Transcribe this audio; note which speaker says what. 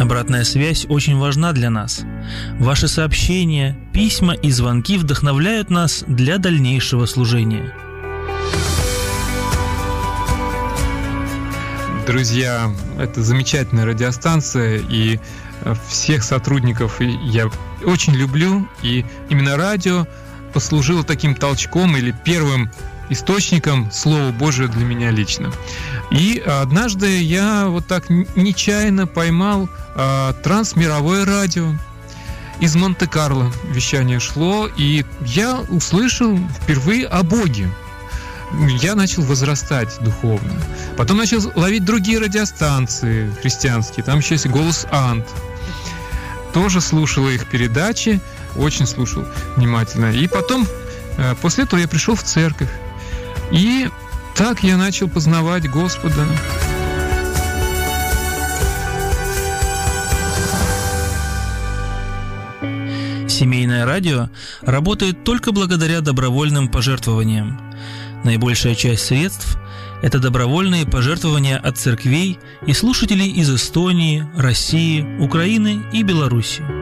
Speaker 1: Обратная связь очень важна для нас. Ваши сообщения, письма и звонки вдохновляют нас для дальнейшего служения.
Speaker 2: Друзья, это замечательная радиостанция, и всех сотрудников я очень люблю, и именно радио послужило таким толчком или первым источником Слова Божия для меня лично. И однажды я вот так нечаянно поймал трансмировое радио. Из Монте-Карло вещание шло, и я услышал впервые о Боге. Я начал возрастать духовно. Потом начал ловить другие радиостанции христианские. Там еще есть «Голос Ант». Тоже слушал их передачи, очень слушал внимательно. И потом, после этого я пришел в церковь. И так я начал познавать Господа.
Speaker 1: Семейное радио работает только благодаря добровольным пожертвованиям. Наибольшая часть средств – это добровольные пожертвования от церквей и слушателей из Эстонии, России, Украины и Беларуси.